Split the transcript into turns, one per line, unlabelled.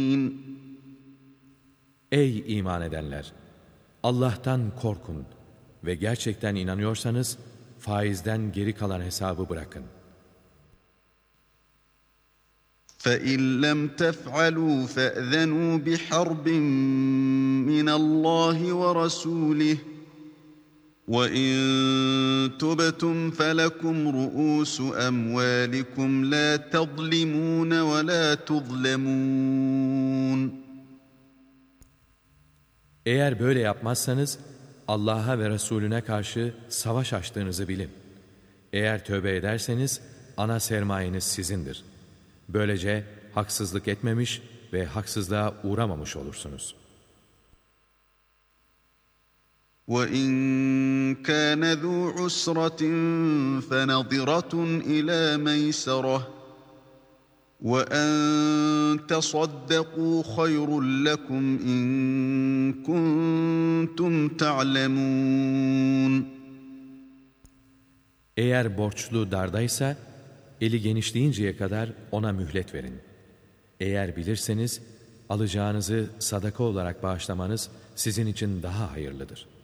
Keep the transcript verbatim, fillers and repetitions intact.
Ey iman edenler! Allah'tan korkun ve gerçekten inanıyorsanız faizden geri kalan hesabı bırakın.
فَإِنْ لَمْ تَفْعَلُوا فَأْذَنُوا بِحَرْبٍ مِّنَ اللَّهِ وَرَسُولِهِ وَإِنْ تُبْتُمْ فَلَكُمْ رُءُوسُ أَمْوَالِكُمْ لَا تَظْلِمُونَ وَلَا تُظْلَمُونَ.
Eğer böyle yapmazsanız Allah'a ve Resulüne karşı savaş açtığınızı bilin. Eğer tövbe ederseniz ana sermayeniz sizindir. Böylece haksızlık etmemiş ve haksızlığa uğramamış olursunuz.
وَإِنْ كَانَ ذُو عُسْرَةٍ فَنَظِرَةٌ إِلَى مَيْسَرَةٍ وَأَنْ تَصَدَّقُوا خَيْرٌ لَكُمْ إِنْ كُنْتُمْ تَعْلَمُونَ.
Eğer borçlu dardaysa eli genişleyinceye kadar ona mühlet verin. Eğer bilirseniz alacağınızı sadaka olarak bağışlamanız sizin için daha hayırlıdır.